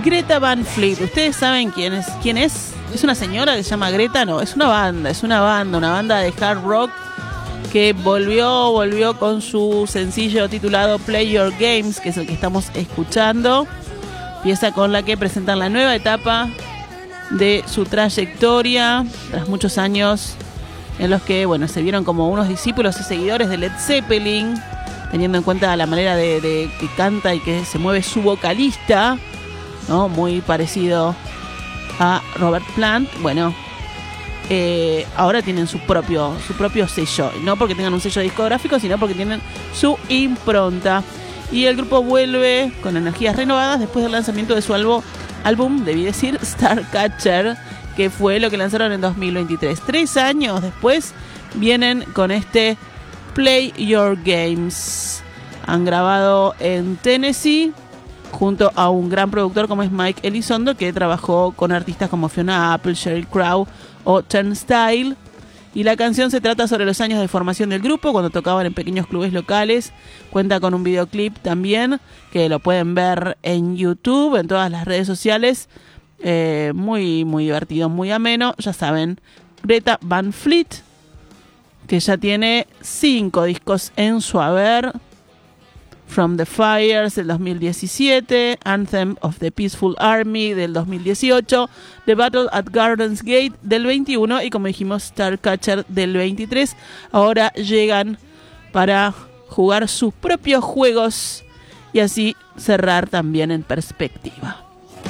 Greta Van Fleet. ¿Ustedes saben quién es? ¿Quién es? ¿Es una señora que se llama Greta? No, es una banda de hard rock que volvió con su sencillo titulado Play Your Games, que es el que estamos escuchando. Pieza con la que presentan la nueva etapa de su trayectoria, tras muchos años en los que, bueno, se vieron como unos discípulos y seguidores de Led Zeppelin, teniendo en cuenta la manera de que canta y que se mueve su vocalista, ¿no? Muy parecido a Robert Plant. Bueno, ahora tienen su propio sello, no porque tengan un sello discográfico, sino porque tienen su impronta. Y el grupo vuelve con energías renovadas después del lanzamiento de su álbum, debí decir, Starcatcher, que fue lo que lanzaron en 2023. 3 años después vienen con este Play Your Games. Han grabado en Tennessee junto a un gran productor como es Mike Elizondo, que trabajó con artistas como Fiona Apple, Sheryl Crow o Turnstile. Y la canción se trata sobre los años de formación del grupo, cuando tocaban en pequeños clubes locales. Cuenta con un videoclip también, que lo pueden ver en YouTube, en todas las redes sociales. Muy, muy divertido, muy ameno. Ya saben, Greta Van Fleet, que ya tiene 5 discos en su haber. From the Fires del 2017, Anthem of the Peaceful Army del 2018, The Battle at Gardens Gate del 21 y, como dijimos, Starcatcher del 23. Ahora llegan para jugar sus propios juegos y así cerrar también en perspectiva.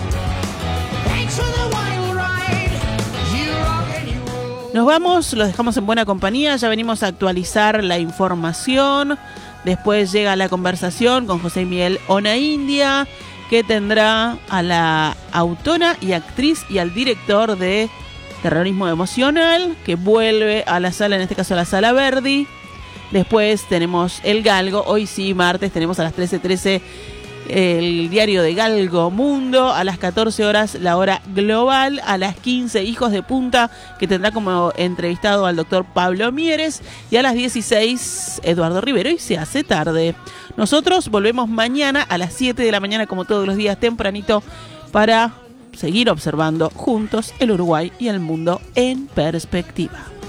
Nos vamos, los dejamos en buena compañía, ya venimos a actualizar la información. Después llega la conversación con José Miguel Onaindia, que tendrá a la autora y actriz y al director de Terrorismo Emocional, que vuelve a la sala, en este caso a la Sala Verdi. Después tenemos El Galgo, hoy sí, martes, tenemos a las 13:13 el diario de Galgo Mundo, a las 14 horas la hora global, a las 15 Hijos de Punta, que tendrá como entrevistado al doctor Pablo Mieres, y a las 16 Eduardo Rivero y Se hace tarde. Nosotros volvemos mañana a las 7 de la mañana, como todos los días, tempranito, para seguir observando juntos el Uruguay y el mundo en perspectiva.